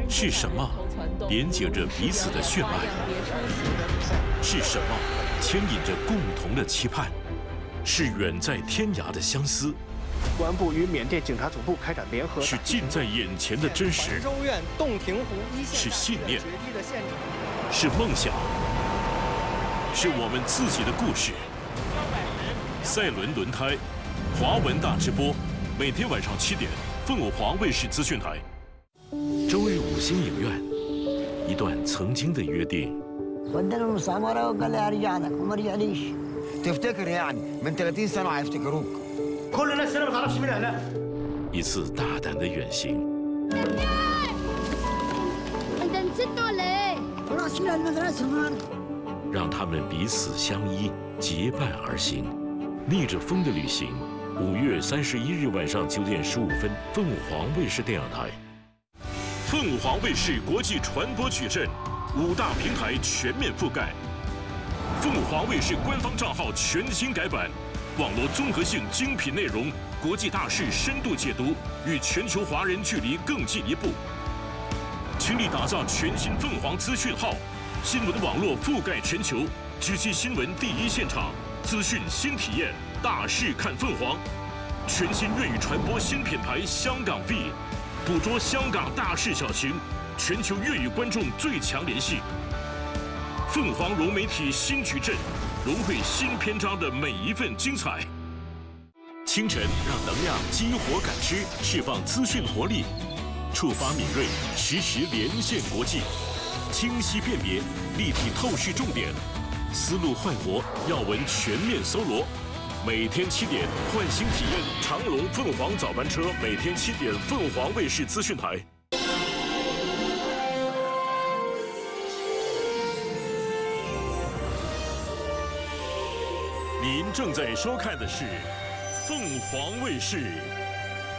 是什么连接着彼此的血脉？是什么牵引着共同的期盼？是远在天涯的相思。 公安部与缅甸警察总部开展联合。 是近在眼前的真实。 州院洞庭湖一线。 是信念。是梦想。是我们自己的故事。赛伦轮胎，华文大直播，每天晚上7点，凤凰卫视资讯台。周日5星影院，一段曾经的约定。 تفتكر يعني من 30 سنة هيفتكروك كل الناس هنا ما تعرفش مين هنا 一次大胆的远行。让他们彼此相依，结伴而行，逆着风的旅行。5月31日晚上9点15分，凤凰卫视电影台。凤凰卫视国际传播矩阵，5大平台全面覆盖。凤凰卫视官方账号全新改版，网络综合性精品内容，国际大事深度解读，与全球华人距离更进一步。倾力打造全新凤凰资讯号，新闻网络覆盖全球，直击新闻第一现场，资讯新体验，大事看凤凰。全新粤语传播新品牌香港 V， 捕捉香港大事小情，全球粤语观众最强联系。凤凰融媒体新矩阵，融汇新篇章的每一份精彩。清晨让能量激活感知，释放资讯活力，触发敏锐，实时连线国际，清晰辨别，立体透视重点，思路焕活，要闻全面搜罗。每天7点，焕新体验长龙凤凰早班车，每天7点，凤凰卫视资讯台。您正在收看的是凤凰卫视